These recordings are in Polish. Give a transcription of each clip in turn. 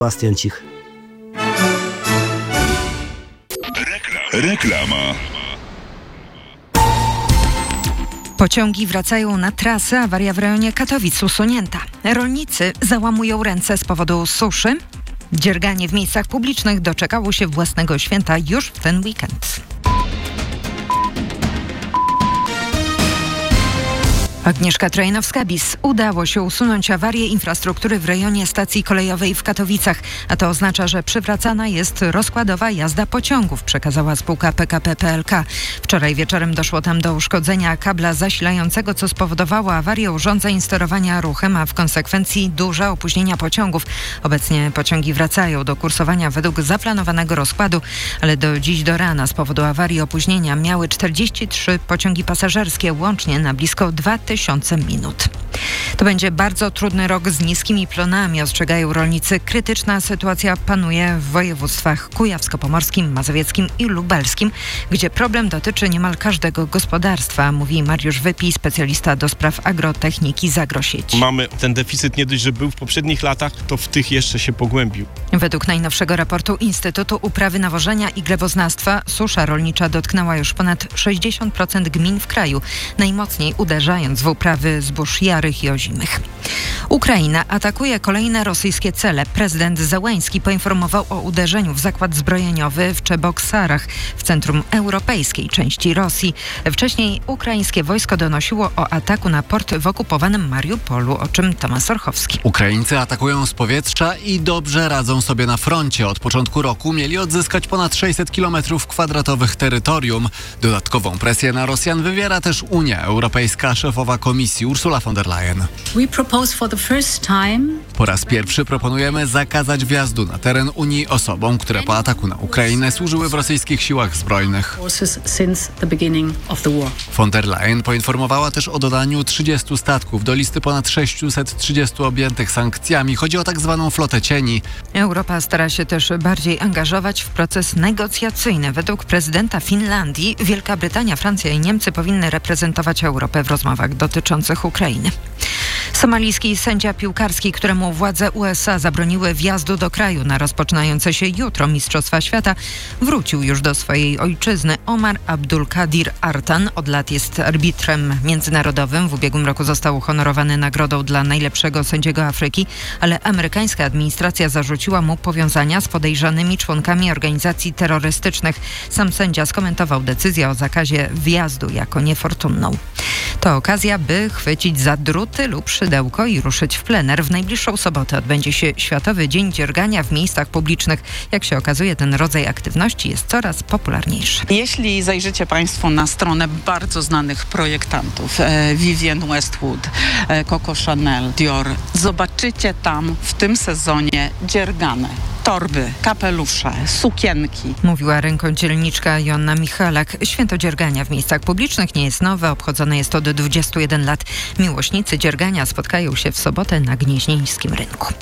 Bastian Cich. Reklama. Pociągi wracają na trasę, awaria w rejonie Katowic usunięta. Rolnicy załamują ręce z powodu suszy. Dzierganie w miejscach publicznych doczekało się własnego święta już w ten weekend. Agnieszka Trojanowska-Bis. Udało się usunąć awarię infrastruktury w rejonie stacji kolejowej w Katowicach, a to oznacza, że przywracana jest rozkładowa jazda pociągów, przekazała spółka PKP PLK. Wczoraj wieczorem doszło tam do uszkodzenia kabla zasilającego, co spowodowało awarię urządzeń sterowania ruchem, a w konsekwencji duże opóźnienia pociągów. Obecnie pociągi wracają do kursowania według zaplanowanego rozkładu, ale do dziś do rana z powodu awarii opóźnienia miały 43 pociągi pasażerskie, łącznie na blisko 2000 minut. To będzie bardzo trudny rok z niskimi plonami, ostrzegają rolnicy. Krytyczna sytuacja panuje w województwach kujawsko-pomorskim, mazowieckim i lubelskim, gdzie problem dotyczy niemal każdego gospodarstwa, mówi Mariusz Wypij, specjalista do spraw agrotechniki z Agrosieci. Mamy ten deficyt nie dość, że był w poprzednich latach, to w tych jeszcze się pogłębił. Według najnowszego raportu Instytutu Uprawy Nawożenia i Gleboznawstwa susza rolnicza dotknęła już ponad 60% gmin w kraju, najmocniej uderzając w uprawy zbóż jarych i ozimych. Ukraina atakuje kolejne rosyjskie cele. Prezydent Zełenski poinformował o uderzeniu w zakład zbrojeniowy w Czeboksarach, w centrum europejskiej części Rosji. Wcześniej ukraińskie wojsko donosiło o ataku na port w okupowanym Mariupolu, o czym Tomasz Orchowski. Ukraińcy atakują z powietrza i dobrze radzą sobie na froncie. Od początku roku mieli odzyskać ponad 600 km² terytorium. Dodatkową presję na Rosjan wywiera też Unia Europejska, szefowa Komisji Ursula von der Leyen. Po raz pierwszy proponujemy zakazać wjazdu na teren Unii osobom, które po ataku na Ukrainę służyły w rosyjskich siłach zbrojnych. Von der Leyen poinformowała też o dodaniu 30 statków do listy ponad 630 objętych sankcjami. Chodzi o tak zwaną flotę cieni. Europa stara się też bardziej angażować w proces negocjacyjny. Według prezydenta Finlandii Wielka Brytania, Francja i Niemcy powinny reprezentować Europę w rozmowach dotyczących Ukrainy. Somalijski sędzia piłkarski, któremu władze USA zabroniły wjazdu do kraju na rozpoczynające się jutro Mistrzostwa Świata, wrócił już do swojej ojczyzny. Omar Abdulkadir Artan od lat jest arbitrem międzynarodowym. W ubiegłym roku został uhonorowany nagrodą dla najlepszego sędziego Afryki, ale amerykańska administracja zarzuciła mu powiązania z podejrzanymi członkami organizacji terrorystycznych. Sam sędzia skomentował decyzję o zakazie wjazdu jako niefortunną. To okazja, by chwycić za druty lub szydełko i ruszyć w plener. W najbliższą sobotę odbędzie się Światowy Dzień Dziergania w miejscach publicznych. Jak się okazuje, ten rodzaj aktywności jest coraz popularniejszy. Jeśli zajrzycie Państwo na stronę bardzo znanych projektantów, Vivienne Westwood, Coco Chanel, Dior, zobaczycie tam w tym sezonie dziergane. Torby, kapelusze, sukienki. Mówiła rękodzielniczka Joanna Michalak. Święto dziergania w miejscach publicznych nie jest nowe. Obchodzone jest od 21 lat. Miłośnicy dziergania spotkają się w sobotę na Gnieźnieńskim Rynku.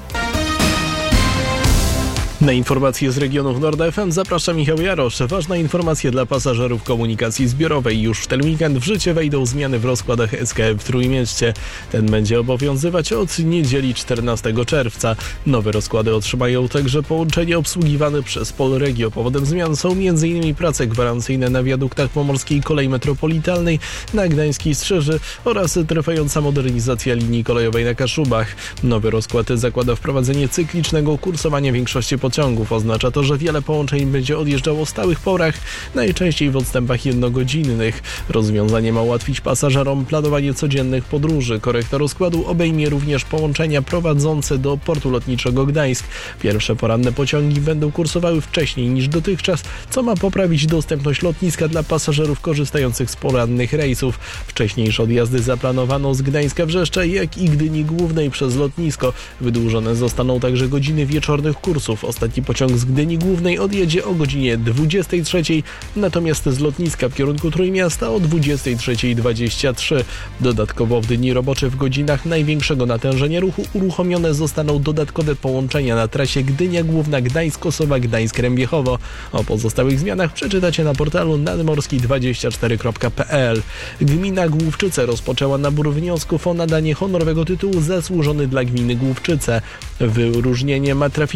Na informacje z regionów Nord FM zaprasza Michał Jarosz. Ważna informacja dla pasażerów komunikacji zbiorowej. Już w ten weekend w życie wejdą zmiany w rozkładach SKM w Trójmieście. Ten będzie obowiązywać od niedzieli 14 czerwca. Nowe rozkłady otrzymają także połączenia obsługiwane przez Polregio. Powodem zmian są m.in. prace gwarancyjne na wiaduktach Pomorskiej Kolei Metropolitalnej, na Gdańskiej Strzeży oraz trwająca modernizacja linii kolejowej na Kaszubach. Nowy rozkład zakłada wprowadzenie cyklicznego kursowania większości pociągów. Oznacza to, że wiele połączeń będzie odjeżdżało o stałych porach, najczęściej w odstępach jednogodzinnych. Rozwiązanie ma ułatwić pasażerom planowanie codziennych podróży. Korekta rozkładu obejmie również połączenia prowadzące do portu lotniczego Gdańsk. Pierwsze poranne pociągi będą kursowały wcześniej niż dotychczas, co ma poprawić dostępność lotniska dla pasażerów korzystających z porannych rejsów. Wcześniejsze odjazdy zaplanowano z Gdańska Wrzeszcza, jak i Gdyni Głównej przez lotnisko. Wydłużone zostaną także godziny wieczornych kursów o Ostatni pociąg z Gdyni Głównej odjedzie o godzinie 23, natomiast z lotniska w kierunku Trójmiasta o 23:23. Dodatkowo w dni robocze w godzinach największego natężenia ruchu uruchomione zostaną dodatkowe połączenia na trasie Gdynia Główna, Gdańsk-Kosowa, Gdańsk-Rębiechowo. O pozostałych zmianach przeczytacie na portalu nadmorski24.pl. Gmina Główczyce rozpoczęła nabór wniosków o nadanie honorowego tytułu zasłużony dla gminy Główczyce. Wyróżnienie ma trafić